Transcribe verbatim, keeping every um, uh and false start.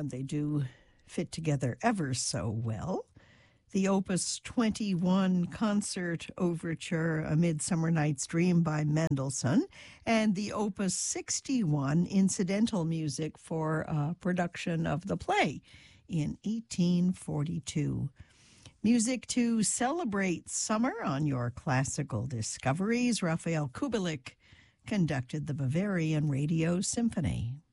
and they do fit together ever so well. The Opus twenty-one Concert Overture, A Midsummer Night's Dream by Mendelssohn, and the Opus sixty-one Incidental Music for a production of the play in eighteen forty-two. Music to celebrate summer on your classical discoveries. Rafael Kubelik conducted the Bavarian Radio Symphony.